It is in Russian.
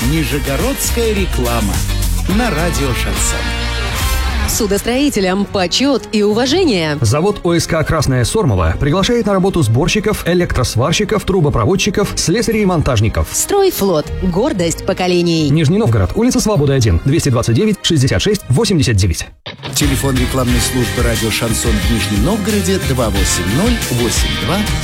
Нижегородская реклама на радио «Шансон». Судостроителям почет и уважение. Завод ОСК «Красная Сормова» приглашает на работу сборщиков, электросварщиков, трубопроводчиков, слесарей и монтажников. Стройфлот. Гордость поколений. Нижний Новгород, улица Свободы 1, 229 66 89. Телефон рекламной службы радио «Шансон» в Нижнем Новгороде 280 82